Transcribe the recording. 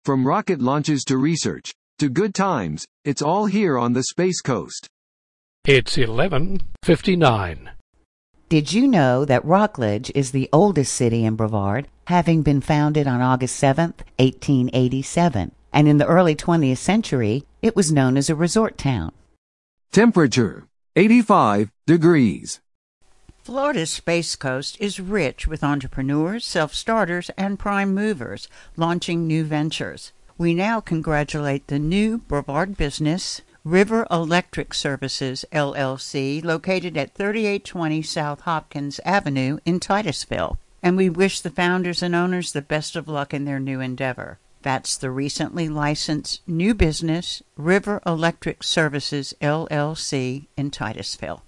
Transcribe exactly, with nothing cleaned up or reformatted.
From rocket launches to research, to good times, it's all here on the Space Coast. It's eleven fifty-nine. Did you know that Rockledge is the oldest city in Brevard, having been founded on August seventh, eighteen eighty-seven, and in the early twentieth century, it was known as a resort town. Temperature, eighty-five degrees. Florida's Space Coast is rich with entrepreneurs, self-starters, and prime movers launching new ventures. We now congratulate the new Brevard business, River Electric Services, L L C, located at thirty-eight twenty South Hopkins Avenue in Titusville. And we wish the founders and owners the best of luck in their new endeavor. That's the recently licensed new business, River Electric Services, L L C, in Titusville.